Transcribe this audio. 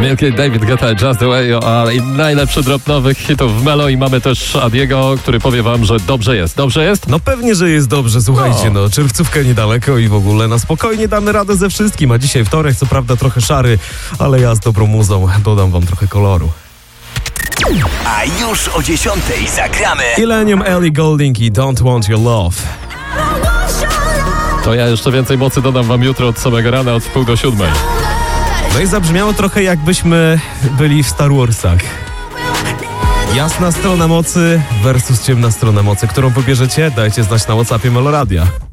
Milky, David Guetta, Just the Way, i najlepszy drop nowych hitów w Melo i mamy też Adiego, który powie wam, że dobrze jest. Dobrze jest? No pewnie, że jest dobrze, słuchajcie, czerwcówka niedaleko i w ogóle na spokojnie damy radę ze wszystkim, a dzisiaj wtorek, co prawda trochę szary, ale ja z dobrą muzą dodam wam trochę koloru. A już o 10:00 zagramy Illenium, Ellie Goulding i Don't Want Your Love. To ja jeszcze więcej mocy dodam wam jutro od samego rana, od 6:30. No i zabrzmiało trochę jakbyśmy byli w Star Warsach. Jasna strona mocy versus ciemna strona mocy. Którą pobierzecie? Dajcie znać na WhatsAppie Meloradia.